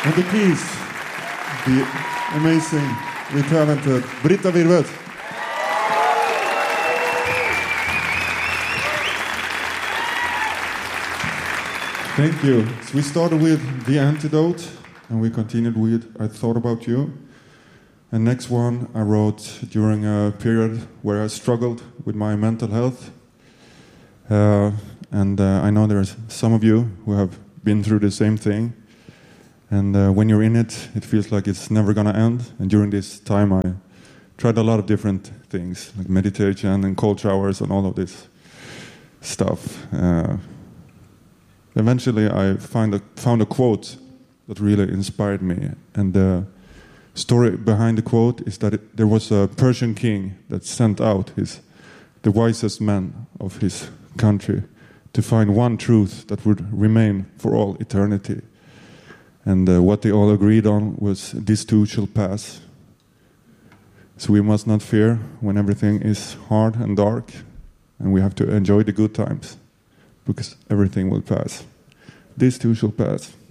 On the keys, the amazing, the talented Britta Virvet. Thank you. So we started with The Antidote, and we continued with I Thought About You. And next one I wrote during a period where I struggled with my mental health. And I know there's some of you who have been through the same thing. And when you're in it, it feels like it's never going to end. And during this time, I tried a lot of different things, like meditation and cold showers and all of this stuff. Eventually, I found a quote that really inspired me. And the story behind the quote is that there was a Persian king that sent out the wisest men of his country to find one truth that would remain for all eternity. And what they all agreed on was, this too shall pass. So we must not fear when everything is hard and dark, and we have to enjoy the good times, because everything will pass. This too shall pass.